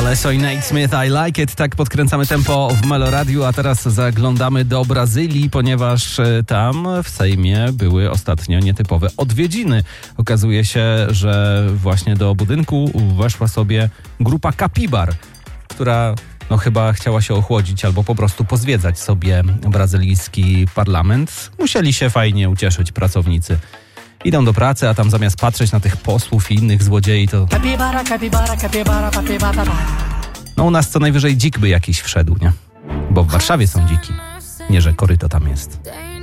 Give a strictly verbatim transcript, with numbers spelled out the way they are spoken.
Alesso i Nate Smith, I Like It. Tak podkręcamy tempo w Meloradiu, a teraz zaglądamy do Brazylii, ponieważ tam w Sejmie były ostatnio nietypowe odwiedziny. Okazuje się, że właśnie do budynku weszła sobie grupa kapibar, która no chyba chciała się ochłodzić albo po prostu pozwiedzać sobie brazylijski parlament. Musieli się fajnie ucieszyć pracownicy. Idą do pracy, a tam zamiast patrzeć na tych posłów i innych złodziei, to... Kapibara, kapibara, kapibara, kapibara. No u nas co najwyżej dzik by jakiś wszedł, nie? Bo w Warszawie są dziki. Nie, że koryto tam jest.